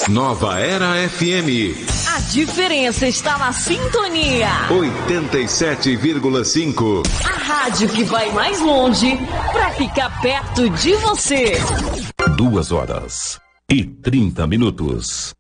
Nova Era FM. A diferença está na sintonia. 87,5. A rádio que vai mais longe para ficar perto de você. 2 horas e 30 minutos.